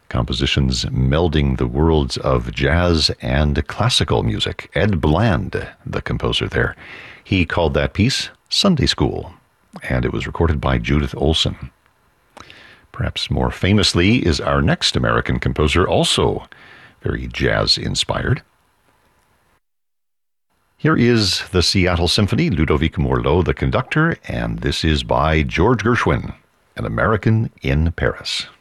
Compositions melding the worlds of jazz and classical music. Ed Bland, the composer there. He called that piece Sunday School, and it was recorded by Judith Olson. Perhaps more famously is our next American composer, also very jazz-inspired. Here is the Seattle Symphony, Ludovic Morlot, the conductor, and this is by George Gershwin, An American in Paris.